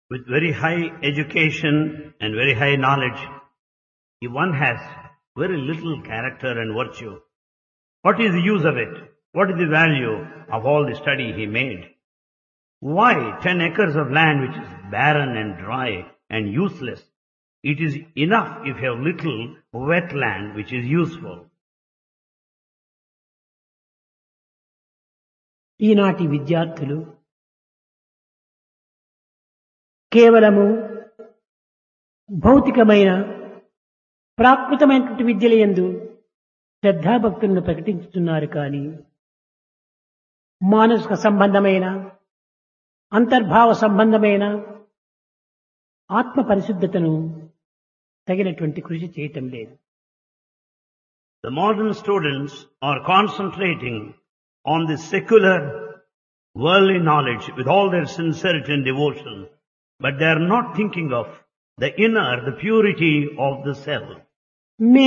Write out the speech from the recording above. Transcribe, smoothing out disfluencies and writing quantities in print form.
with very high education and very high knowledge, if one has very little character and virtue, what is the use of it? What is the value of all the study he made? Why 10 acres of land which is barren and dry and useless? It is enough if you have little wet land which is useful. ఈనాటి విద్యార్థులు కేవలము భౌతికమైన ప్రాకృతమైనటువంటి విద్యల యందు శ్రద్ధాభక్తులను ప్రకటించుతున్నారు కానీ మానసిక సంబంధమైన అంతర్భావ సంబంధమైన ఆత్మ పరిశుద్ధతను తగినటువంటి కృషి చేయటం లేదు. The modern students are concentrating on the secular worldly knowledge with all their sincerity and devotion, but they are not thinking of the inner, the purity of the self.